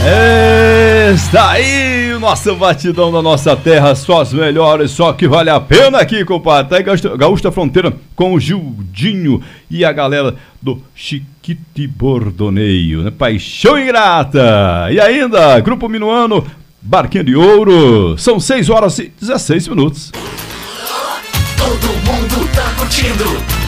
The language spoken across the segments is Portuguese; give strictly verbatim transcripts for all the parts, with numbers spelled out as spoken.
Está aí o nosso batidão da nossa terra, só as melhores, só que vale a pena aqui, compadre. Tá aí Gaúcho da Fronteira com o Gildinho e a galera do Chiquite Bordoneio, né? Paixão Ingrata. E ainda, Grupo Minuano, Barquinho de Ouro. São seis horas e dezesseis minutos. Todo mundo tá curtindo.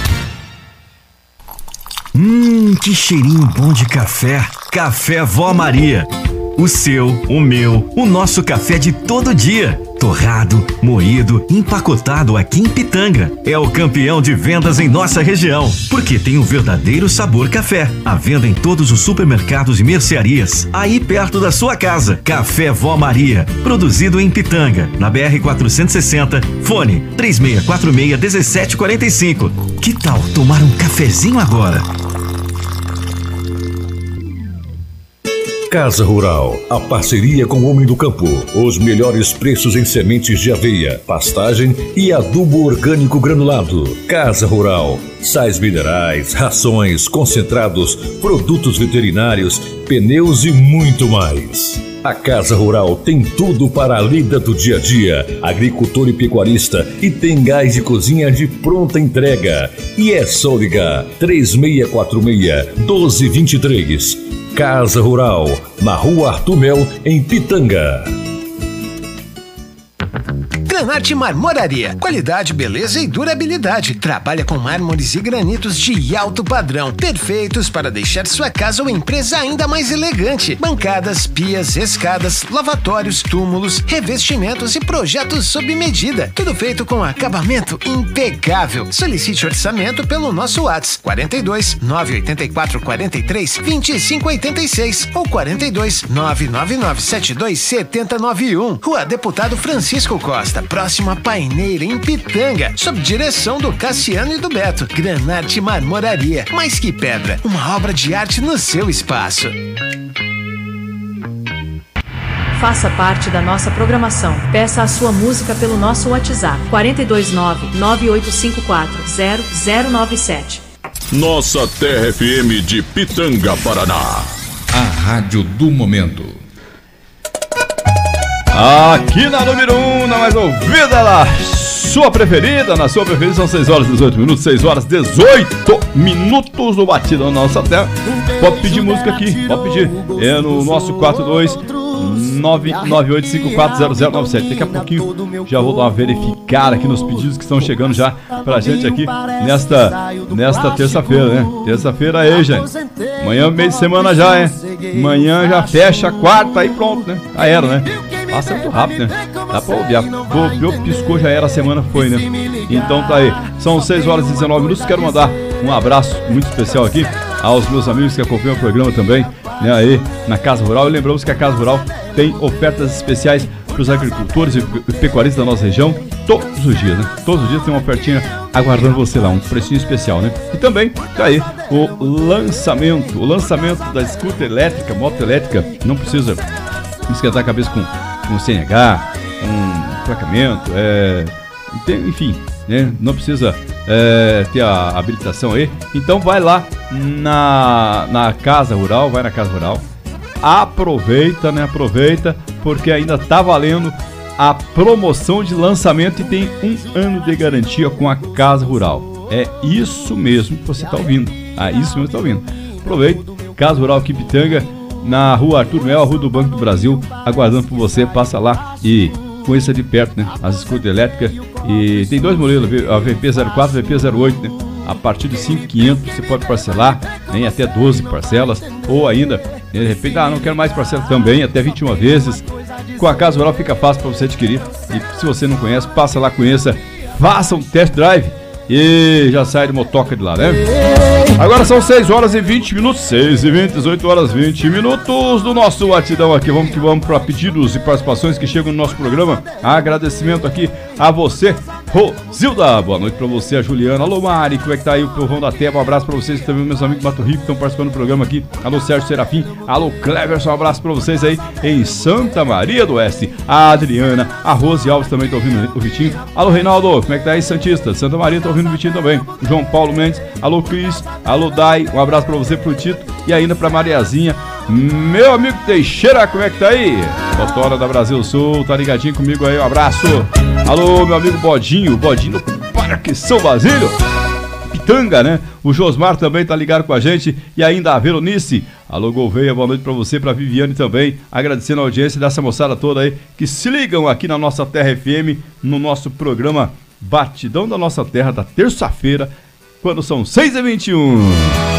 Hum, que cheirinho bom de café. Café Vó Maria. O seu, o meu, o nosso café de todo dia. Torrado, moído, empacotado aqui em Pitanga. É o campeão de vendas em nossa região, porque tem um verdadeiro sabor café. À venda em todos os supermercados e mercearias, aí perto da sua casa. Café Vó Maria, produzido em Pitanga, na B R quatrocentos e sessenta, fone três seis quatro seis, um sete quatro cinco. Que tal tomar um cafezinho agora? Casa Rural, a parceria com o Homem do Campo. Os melhores preços em sementes de aveia, pastagem e adubo orgânico granulado. Casa Rural, sais minerais, rações, concentrados, produtos veterinários, pneus e muito mais. A Casa Rural tem tudo para a lida do dia a dia, agricultor e pecuarista, e tem gás de cozinha de pronta entrega. E é só ligar três seis quatro seis, um dois dois três. Casa Rural, na Rua Arthur Mel, em Pitanga. Granarte Marmoraria. Qualidade, beleza e durabilidade. Trabalha com mármores e granitos de alto padrão, perfeitos para deixar sua casa ou empresa ainda mais elegante. Bancadas, pias, escadas, lavatórios, túmulos, revestimentos e projetos sob medida. Tudo feito com acabamento impecável. Solicite orçamento pelo nosso WhatsApp quarenta e dois, nove oito quatro, quarenta e três, vinte e cinco oitenta e seis ou quarenta e dois, nove nove nove sete dois sete zero nove um. Rua Deputado Francisco Costa, próximo a Paineira, em Pitanga, sob direção do Cassiano e do Beto. Granarte Marmoraria, mais que pedra, uma obra de arte no seu espaço. Faça parte da nossa programação. Peça a sua música pelo nosso WhatsApp quatro dois nove, nove oito cinco quatro, zero zero nove sete. Nossa Terra F M de Pitanga, Paraná. A rádio do momento. Aqui na número um, na mais ouvida, lá, sua preferida, na sua preferida, são seis horas e dezoito minutos, seis horas e dezoito minutos no Batidão na Nossa Terra. Pode pedir música aqui, pode pedir. É no nosso quatro dois nove nove oito cinco quatro zero zero nove sete. Daqui a pouquinho já vou dar uma verificada aqui nos pedidos que estão chegando já pra gente aqui nesta, nesta terça-feira, né? Terça-feira aí, gente. Amanhã, meio de semana já, hein? Amanhã já fecha a quarta e pronto, né? Já era, né? Passa muito rápido, né? Dá pra ouvir. Bobeou, piscou, já era, a semana foi, né? Então tá aí. São seis horas e dezenove minutos. Quero mandar um abraço muito especial aqui aos meus amigos que acompanham o programa também, né? Aí na Casa Rural. E lembramos que a Casa Rural tem ofertas especiais para os agricultores e pecuaristas da nossa região todos os dias, né? Todos os dias tem uma ofertinha aguardando você lá, um precinho especial, né? E também tá aí o lançamento, o lançamento da scooter elétrica, moto elétrica. Não precisa esquentar a cabeça com com C N H, com placamento, é, enfim, né? Não precisa é, ter a habilitação aí. Então vai lá na, na Casa Rural, vai na Casa Rural, aproveita, né? Aproveita, porque ainda tá valendo a promoção de lançamento e tem um ano de garantia com a Casa Rural. É isso mesmo que você tá ouvindo. Ah, isso mesmo que tá ouvindo. Aproveita, Casa Rural aqui em Pitanga, na Rua Arthur Mel, a Rua do Banco do Brasil, aguardando por você. Passa lá e conheça de perto, né? As escutas elétricas. E tem dois modelos, a V P zero quatro e a V P zero oito, né? A partir de cinco mil e quinhentos você pode parcelar em até doze parcelas, ou ainda, de repente, ah, não quero mais parcela também, até vinte e uma vezes. Com a Casa Rural fica fácil para você adquirir. E se você não conhece, passa lá, conheça, faça um test drive e já sai de motoca de lá, né? Agora são seis horas e vinte minutos, seis e vinte, dezoito horas e vinte minutos do nosso batidão aqui. Vamos que vamos para pedidos e participações que chegam no nosso programa. Agradecimento aqui a você, Rosilda. Boa noite para você, a Juliana. Alô, Mari, como é que tá aí o povão da Terra? Um abraço para vocês também, meus amigos do Mato Rico que estão participando do programa aqui. Alô, Sérgio Serafim. Alô, Cleverson, um abraço para vocês aí em Santa Maria do Oeste. A Adriana, a Rose Alves também tá ouvindo o Vitinho. Alô, Reinaldo, como é que tá aí, Santista? Santa Maria tá ouvindo o Vitinho também. João Paulo Mendes. Alô, Cris. Alô, Dai, um abraço pra você, pro Tito. E ainda pra Mariazinha, Meu amigo Teixeira, como é que tá aí? Motora da Brasil Sul, tá ligadinho comigo aí, um abraço. Alô, meu amigo Bodinho, Bodinho do Parque São Basílio, Pitanga, né? O Josmar também tá ligado com a gente. E ainda a Veronice. Alô, Gouveia, boa noite pra você, pra Viviane também. Agradecendo a audiência dessa moçada toda aí que se ligam aqui na nossa Terra F M, no nosso programa Batidão da Nossa Terra, da terça-feira, quando são seis e vinte e um.